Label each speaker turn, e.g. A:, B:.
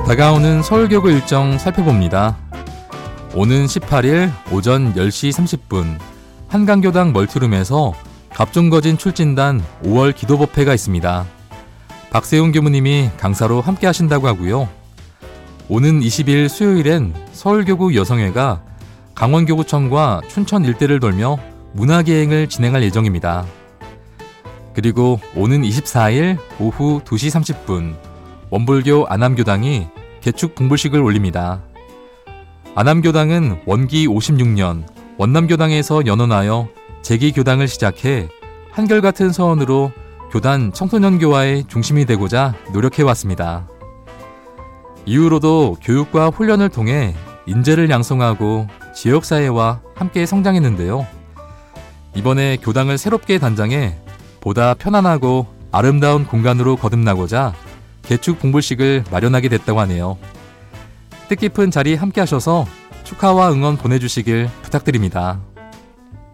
A: 다가오는 서울교구 일정 살펴봅니다. 오는 18일 오전 10시 30분 한강교당 멀티룸에서 갑종거진 출진단 5월 기도법회가 있습니다. 박세훈 교무님이 강사로 함께 하신다고 하고요. 오는 20일 수요일엔 서울교구 여성회가 강원교구청과 춘천 일대를 돌며 문화기행을 진행할 예정입니다. 그리고 오는 24일 오후 2시 30분 원불교 안암교당이 개축 공불식을 올립니다. 안암교당은 원기 56년 원남교당에서 연원하여 재기교당을 시작해 한결같은 서원으로 교단 청소년교화의 중심이 되고자 노력해왔습니다. 이후로도 교육과 훈련을 통해 인재를 양성하고 지역사회와 함께 성장했는데요. 이번에 교당을 새롭게 단장해 보다 편안하고 아름다운 공간으로 거듭나고자 개축 공불식을 마련하게 됐다고 하네요. 뜻깊은 자리 함께 하셔서 축하와 응원 보내주시길 부탁드립니다.